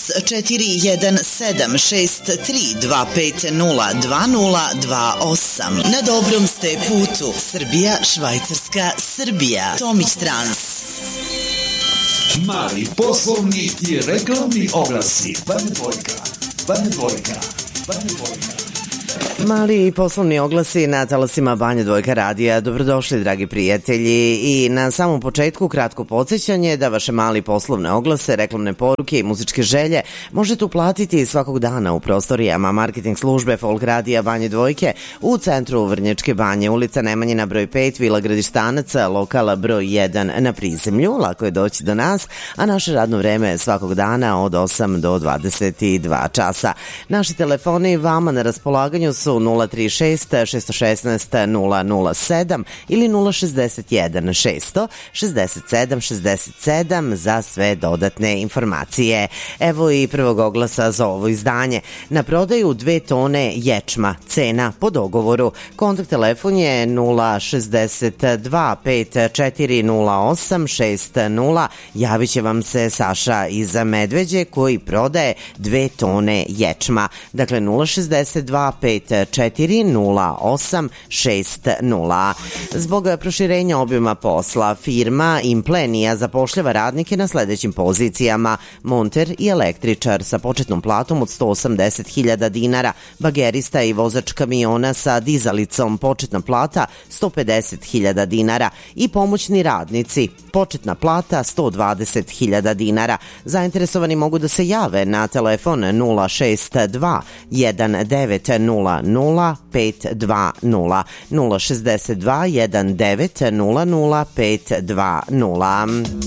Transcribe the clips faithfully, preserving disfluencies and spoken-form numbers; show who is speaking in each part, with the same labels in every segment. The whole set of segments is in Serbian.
Speaker 1: četiri jedan sedam šest tri dva pet nula dva nula dva osam. Na dobrom ste putu. Srbija, Švajcarska, Srbija. Tomić Trans.
Speaker 2: Mali poslovni i reklamni oglasi. Banja Dvojka, Banja Dvojka, Banja Dvojka.
Speaker 3: Mali poslovni oglasi na talasima Banja Dvojka radija. Dobrodošli, dragi prijatelji. I na samom početku kratko podsjećanje da vaše mali poslovne oglase, reklamne poruke i muzičke želje možete uplatiti svakog dana u prostorijama marketing službe Folk radija Banje Dvojke u centru Vrnjačke Banje, ulica Nemanjina broj pet, Vila Gradištanaca, lokala broj jedan na prizemlju. Lako je doći do nas, a naše radno vreme je svakog dana od osam do dvadeset dva časa. Naši telefoni vama na raspolaganju su nula tri šest šest jedan šest nula nula sedam ili nula šezdeset jedan šesto šezdeset sedam šezdeset sedam za sve dodatne informacije. Evo i prvog oglasa za ovo izdanje. Na prodaju dve tone ječma, cena po dogovoru. Kontakt telefon je nula šezdeset dva pet četiri nula osam šest nula. Javit će vam se Saša iz Medveđe koji prodaje dve tone ječma. Dakle nula šezdeset dva pet četiri nula osam šest nula. Zbog proširenja obima posla, firma Implenija zapošljava radnike na sledećim pozicijama: monter i električar sa početnom platom od sto osamdeset hiljada dinara, bagerista i vozač kamiona sa dizalicom, početna plata sto pedeset hiljada dinara i pomoćni radnici, početna plata sto dvadeset hiljada dinara. Zainteresovani mogu da se jave na telefon nula šest dva jedan devet nula nula pet dva nula nula šezdeset dva jedan devet nula nula pet dva nula.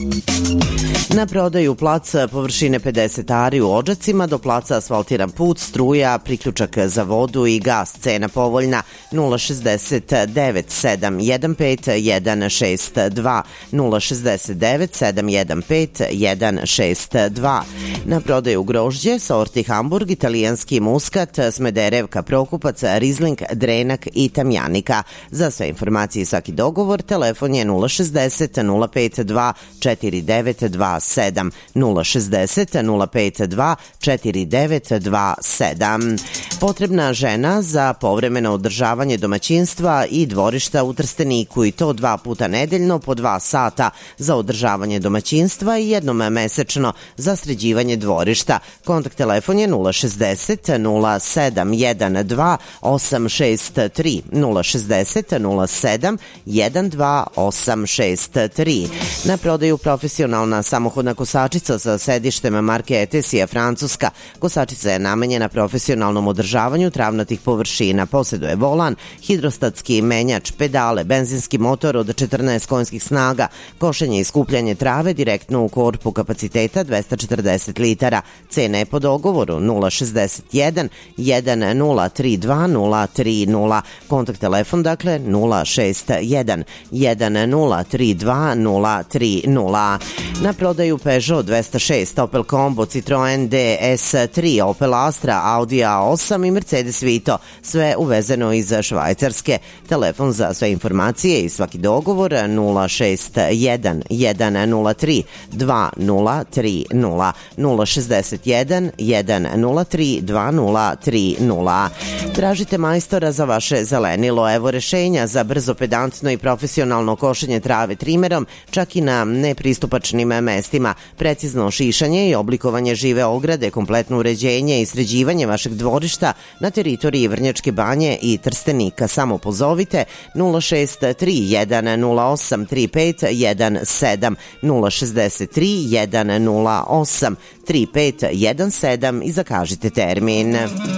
Speaker 3: Na prodaju plac površine pedeset ari u Odžacima, do placa asfaltiran put, struja, priključak za vodu i gas, cena povoljna nula šezdeset devet sedam jedan pet jedan šest dva nula šezdeset devet sedam jedan pet jedan šest dva. Na prodaju grožđe, sorti Hamburg, italijanski muskat, Smederevka, Prokupac, Rizling, Drenak i Tamjanika. Za sve informacije i svaki dogovor, telefon je nula šezdeset nula pet dva četiri devet dva sedam nula šezdeset nula pet dva četiri devet dva sedam. Potrebna žena za povremeno održavanje domaćinstva i dvorišta u Trsteniku, i to dva puta nedeljno po dva sata za održavanje domaćinstva i jednom mesečno za sređivanje dvorišta. Kontakt telefon je nula šezdeset nula sedam jedan dva osam šest tri nula šezdeset nula sedam jedan dva osam šest tri. Na prodaju profesionalna samohodna kosačica sa sedištem marke Etesija, Francuska. Kosačica je namenjena profesionalnom održavanju travnatih površina. Poseduje volan, hidrostatski menjač, pedale, benzinski motor od četrnaest konjskih snaga, košenje i skupljanje trave direktno u korpu kapaciteta dvesta četrdeset litara. Cena je po dogovoru nula šezdeset jedan jedan nula tri dva nula tri nula. Kontakt telefon dakle nula šest jedan jedan nula tri dva nula tri nula. Na prodaju Peugeot dvesta šest, Opel Combo, Citroen D S tri, Opel Astra, Audi A osam i Mercedes Vito, sve uvezeno iz Švajcarske. Telefon za sve informacije i svaki dogovor nula šest jedan jedan nula tri dva nula tri nula nula šezdeset jedan jedan nula tri dva nula tri nula. Tražite majstora za vaše zelenilo. Evo rešenja za brzo, pedantno i profesionalno košenje trave trimerom, čak i na nepristupačnim mestima, precizno šišanje i oblikovanje žive ograde, kompletno uređenje i sređivanje vašeg dvorišta na teritoriji Vrnjačke Banje i Trstenika. Samo pozovite nula šest tri jedan nula osam tri pet jedan sedam nula šezdeset tri jedan nula osam tri pet jedan sedam i zakažite termin.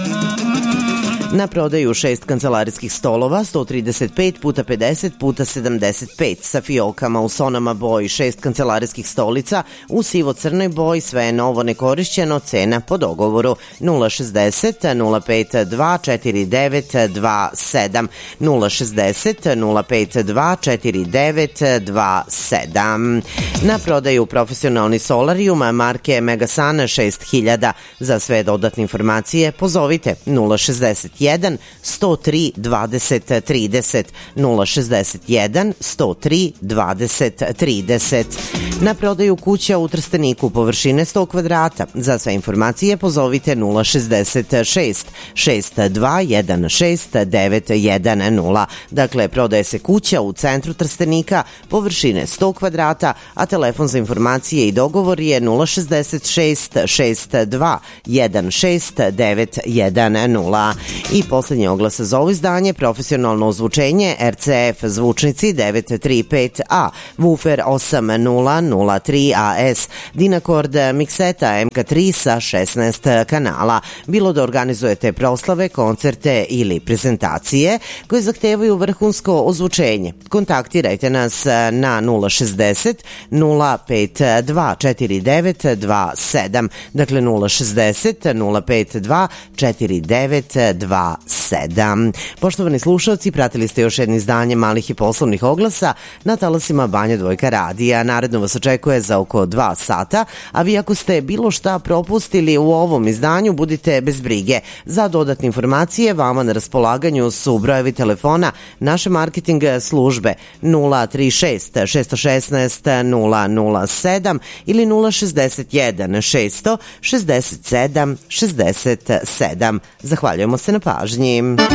Speaker 3: Na prodaju šest kancelarijskih stolova, sto trideset pet puta pedeset puta sedamdeset pet sa fiokama u sonama boji, šest kancelarijskih stolica u sivo-crnoj boji, sve je novo nekorišćeno, cena po dogovoru nula šezdeset nula pet dva četiri devet dva sedam nula šezdeset nula pet dva četiri devet dva sedam. Na prodaju profesionalni solarijum marke Megasan šest hiljada. Za sve dodatne informacije pozovite nula šezdeset jedan jedan, sto tri, dvadeset, trideset, nula šezdeset jedan, sto tri, dvadeset, trideset. Na prodaju kuća u Trsteniku površine sto kvadrata. Za sve informacije pozovite nula šezdeset šest, šest dva jedan šest, devet jedan nula. Dakle, prodaje se kuća u centru Trstenika površine sto kvadrata, a telefon za informacije i dogovor je nula šezdeset šest, šest dva jedan šest, devet jedan nula. I poslednji oglas za ovo izdanje, profesionalno ozvučenje R C F zvučnici devet tri pet A, Woofer osam nula nula tri A S, Dynacord mikseta M K tri sa šesnaest kanala. Bilo da organizujete proslave, koncerte ili prezentacije koje zahtevaju vrhunsko ozvučenje. Kontaktirajte nas na nula šezdeset, nula pet dva četiri devet dva sedam. Dakle, nula šezdeset, nula pet dva četiri devet dva sedam. Poštovani slušalci, pratili ste još jedno izdanje malih i poslovnih oglasa na talasima Banja Dvojka radija. Naredno vas očekuje za oko dva sata, a vi ako ste bilo šta propustili u ovom izdanju, budite bez brige. Za dodatne informacije vama na raspolaganju su brojevi telefona naše marketing službe nula tri šest, šest jedan šest, nula nula sedam ili nula šezdeset jedan, šest šezdeset sedam, šezdeset sedam. Zahvaljujemo se na pažnji.